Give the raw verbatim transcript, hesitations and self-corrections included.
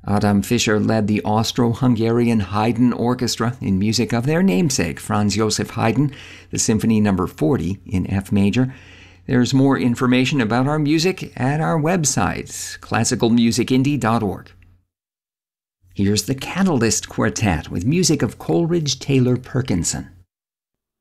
Adam Fischer led the Austro-Hungarian Haydn Orchestra in music of their namesake, Franz Joseph Haydn, the Symphony Number forty in F major. There's more information about our music at our website, classical music indie dot org. Here's the Catalyst Quartet with music of Coleridge Taylor Perkinson.